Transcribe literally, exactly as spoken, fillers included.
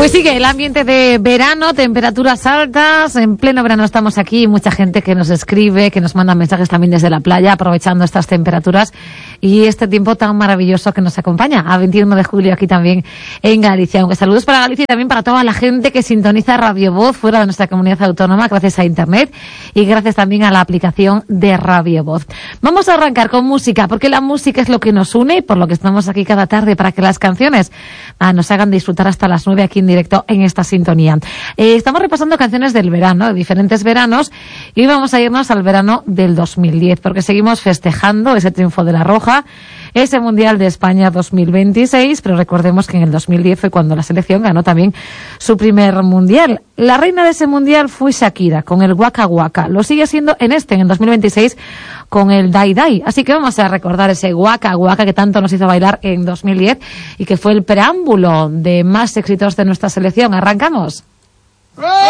Pues sigue el ambiente de verano, temperaturas altas, en pleno verano estamos aquí, mucha gente que nos escribe, que nos manda mensajes también desde la playa, aprovechando estas temperaturas y este tiempo tan maravilloso que nos acompaña a veintiuno de julio aquí también en Galicia. Aunque saludos para Galicia y también para toda la gente que sintoniza Radio Voz fuera de nuestra comunidad autónoma gracias a Internet y gracias también a la aplicación de Radio Voz. Vamos a arrancar con música, porque la música es lo que nos une y por lo que estamos aquí cada tarde para que las canciones ah, nos hagan disfrutar hasta las nueve aquí en directo en esta sintonía. Eh, estamos repasando canciones del verano, de diferentes veranos, y hoy vamos a irnos al verano del dos mil diez, porque seguimos festejando ese triunfo de la Roja, ese Mundial de España dos mil veintiséis, pero recordemos que en el dos mil diez fue cuando la selección ganó también su primer Mundial. La reina de ese Mundial fue Shakira, con el Waka Waka. Lo sigue siendo en este, en el dos mil veintiséis, con el Dai Dai. Así que vamos a recordar ese Waka Waka que tanto nos hizo bailar en dos mil diez y que fue el preámbulo de más éxitos de nuestra selección. ¿Arrancamos? ¡Oh!